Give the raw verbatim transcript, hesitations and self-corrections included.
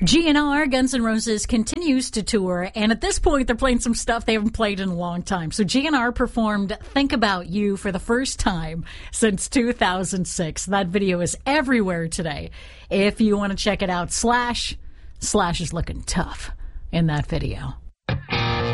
G N R, Guns N' Roses, continues to tour, and at this point, they're playing some stuff they haven't played in a long time. So G N R performed Think About You for the first time since two thousand six. That video is everywhere today. If you want to check it out, Slash, Slash is looking tough in that video.